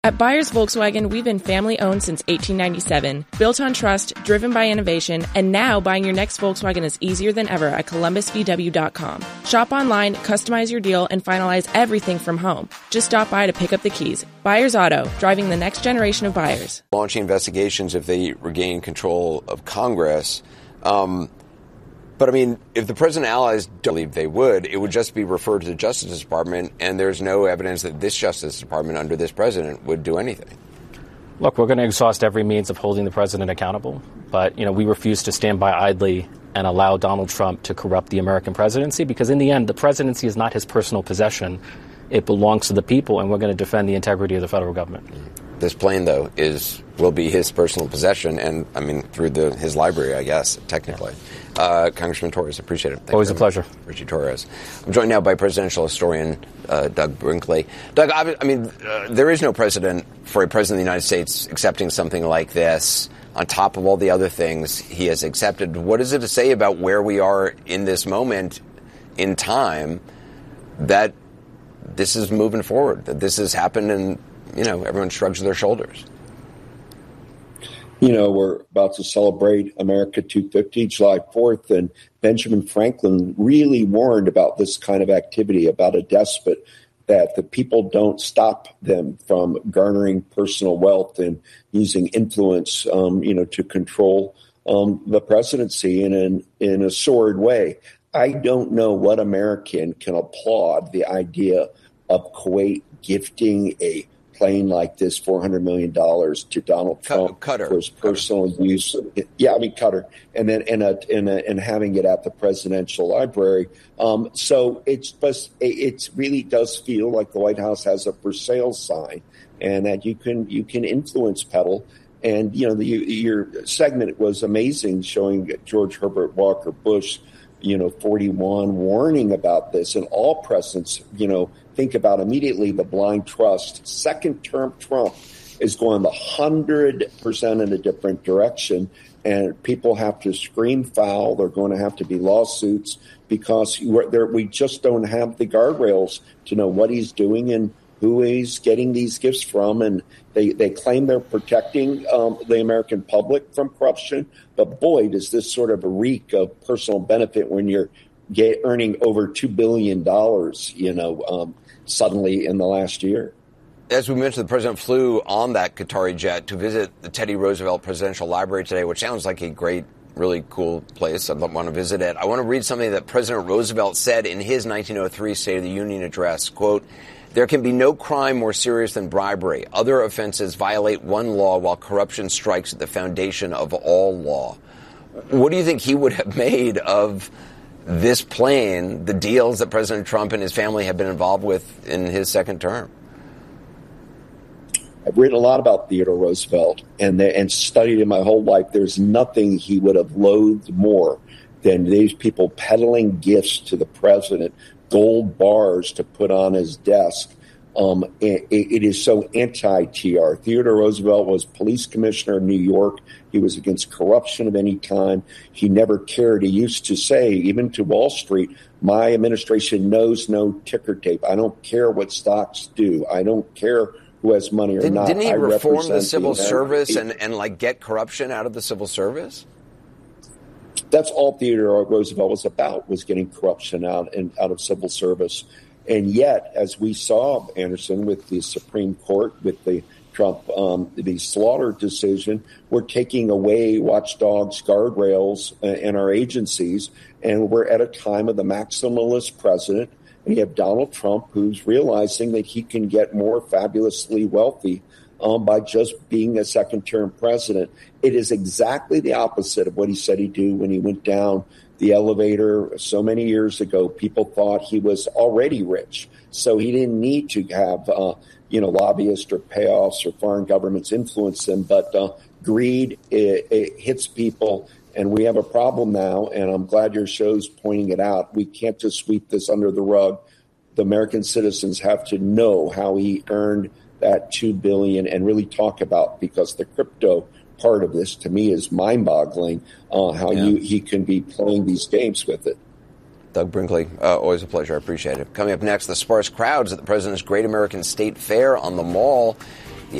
At Byers Volkswagen, we've been family-owned since 1897, built on trust, driven by innovation, and now buying your next Volkswagen is easier than ever at ColumbusVW.com. Shop online, customize your deal, and finalize everything from home. Just stop by to pick up the keys. Byers Auto, driving the next generation of buyers. Launching investigations if they regain control of Congress. But, I mean, if the president allies don't believe they would, it would just be referred to the Justice Department, and there's no evidence that this Justice Department under this president would do anything. Look, we're going to exhaust every means of holding the president accountable. But, we refuse to stand by idly and allow Donald Trump to corrupt the American presidency, because in the end, the presidency is not his personal possession. It belongs to the people, and we're going to defend the integrity of the federal government. This plane, though, will be his personal possession, and, through his library, I guess, technically. Congressman Torres, appreciate it. Always a pleasure. Richie Torres. I'm joined now by presidential historian Doug Brinkley. Doug, there is no precedent for a president of the United States accepting something like this on top of all the other things he has accepted. What is it to say about where we are in this moment in time that this is moving forward, that this has happened and, everyone shrugs their shoulders? We're about to celebrate America 250, July 4th, and Benjamin Franklin really warned about this kind of activity, about a despot, that the people don't stop them from garnering personal wealth and using influence, to control the presidency in a sordid way. I don't know what American can applaud the idea of Kuwait gifting a plane like this, $400 million to Donald Trump for his personal use. Yeah, Qatar, and then and having it at the presidential library. So it really does feel like the White House has a for sale sign, and that you can influence peddle. And your segment was amazing, showing George Herbert Walker Bush, 41, warning about this, and all presidents, think about immediately the blind trust. Second term Trump is going 100% in a different direction, and people have to scream foul. They're going to have to be lawsuits because we just don't have the guardrails to know what he's doing and who he's getting these gifts from. And they claim they're protecting the American public from corruption. But boy, does this sort of reek of personal benefit when you're earning over $2 billion, suddenly in the last year. As we mentioned, the president flew on that Qatari jet to visit the Teddy Roosevelt Presidential Library today, which sounds like a great, really cool place. I'd want to visit it. I want to read something that President Roosevelt said in his 1903 State of the Union address. Quote, "There can be no crime more serious than bribery. Other offenses violate one law while corruption strikes at the foundation of all law." What do you think he would have made of this plane, the deals that President Trump and his family have been involved with in his second term? I've written a lot about Theodore Roosevelt and studied him my whole life. There's nothing he would have loathed more than these people peddling gifts to the president, gold bars to put on his desk. It is so anti-TR. Theodore Roosevelt was police commissioner of New York. He was against corruption of any kind. He never cared. He used to say, even to Wall Street, my administration knows no ticker tape. I don't care what stocks do. I don't care who has money or not. Didn't he reform the civil service and get corruption out of the civil service? That's all Theodore Roosevelt was about, was getting corruption out of civil service. And yet, as we saw, Anderson, with the Supreme Court, with the Trump, the Slaughter decision, we're taking away watchdogs, guardrails in our agencies, and we're at a time of the maximalist president. And you have Donald Trump, who's realizing that he can get more fabulously wealthy by just being a second-term president. It is exactly the opposite of what he said he'd do when he went down the elevator so many years ago. People thought he was already rich, so he didn't need to have lobbyists or payoffs or foreign governments influence him. But greed it hits people, and we have a problem now. And I'm glad your show's pointing it out. We can't just sweep this under the rug. The American citizens have to know how he earned that $2 billion and really talk about, because the crypto part of this, to me, is mind-boggling, he can be playing these games with it. Doug Brinkley, always a pleasure. I appreciate it. Coming up next, the sparse crowds at the President's Great American State Fair on the Mall.